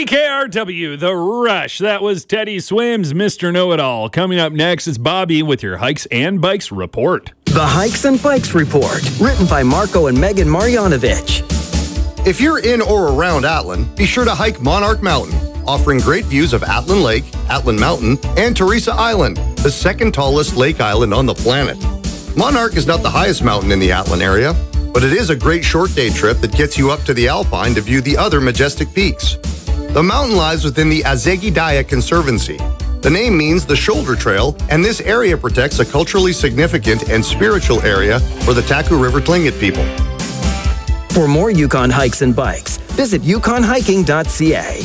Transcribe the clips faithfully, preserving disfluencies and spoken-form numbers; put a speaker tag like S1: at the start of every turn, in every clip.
S1: K R W, The Rush. That was Teddy Swims, Mister Know-It-All. Coming up next is Bobby with your Hikes and Bikes report.
S2: The Hikes and Bikes report, written by Marco and Megan Marjanovic.
S3: If you're in or around Atlin, be sure to hike Monarch Mountain, offering great views of Atlin Lake, Atlin Mountain, and Teresa Island, the second tallest lake island on the planet. Monarch is not the highest mountain in the Atlin area, but it is a great short day trip that gets you up to the Alpine to view the other majestic peaks. The mountain lies within the Azegidaya Conservancy. The name means the shoulder trail, and this area protects a culturally significant and spiritual area for the Taku River Tlingit people.
S2: For more Yukon hikes and bikes, visit yukon hiking dot c a.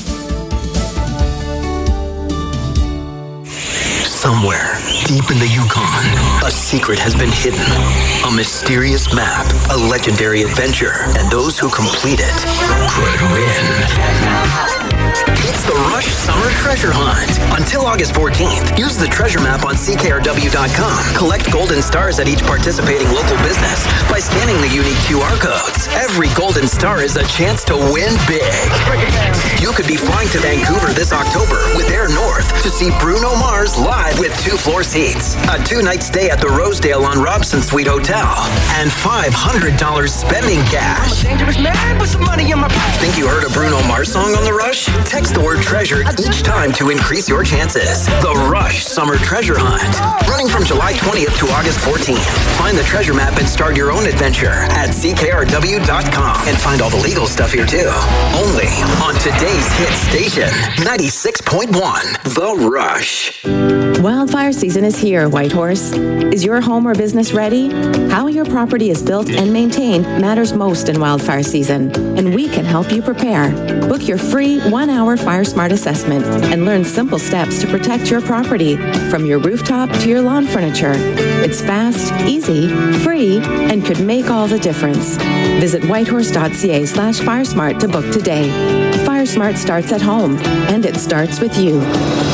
S4: Somewhere, deep in the Yukon, a secret has been hidden. A mysterious map, a legendary adventure, and those who complete it could win. It's the Rush Summer Treasure Hunt. Until August fourteenth, use the treasure map on C K R W dot com. Collect golden stars at each participating local business by scanning the unique Q R codes. Every golden star is a chance to win big. You could be flying to Vancouver this October with Air North to see Bruno Mars live with two floor seats, a two-night stay at the Rosedale on Robson Suite Hotel, and five hundred dollars spending cash.
S5: I'm a dangerous man with some money in my pocket.
S4: Think you heard a Bruno Mars song on The Rush? Text the word treasure each time to increase your chances. The Rush Summer Treasure Hunt. Running from July twentieth to August fourteenth. Find the treasure map and start your own adventure at C K R W dot com. And find all the legal stuff here too. Only on today's hit station, ninety-six point one, The Rush.
S6: Wildfire season is here, Whitehorse. Is your home or business ready? How your property is built and maintained matters most in wildfire season, and we can help you prepare. Book your free one-hour Fire Smart assessment and learn simple steps to protect your property, from your rooftop to your lawn furniture. It's fast, easy, free, and could make all the difference. Visit whitehorse dot c a slash firesmart to book today. FireSmart starts at home, and it starts with you.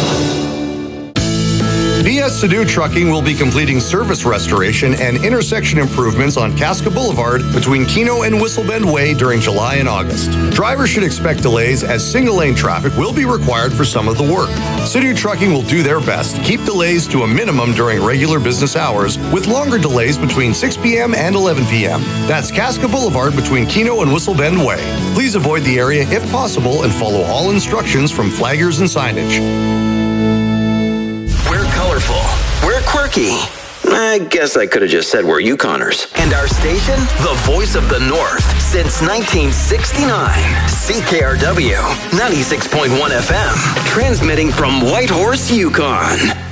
S3: V S Sadu Trucking will be completing surface restoration and intersection improvements on Casca Boulevard between Keno and Whistlebend Way during July and August. Drivers should expect delays as single-lane traffic will be required for some of the work. Sadu Trucking will do their best to keep delays to a minimum during regular business hours, with longer delays between six p.m. and eleven p.m. That's Casca Boulevard between Keno and Whistlebend Way. Please avoid the area if possible and follow all instructions from flaggers and signage.
S4: Colorful. We're quirky. I guess I could have just said we're Yukoners. And our station, the voice of the North, since nineteen sixty-nine. C K R W, ninety-six point one F M, transmitting from Whitehorse, Yukon.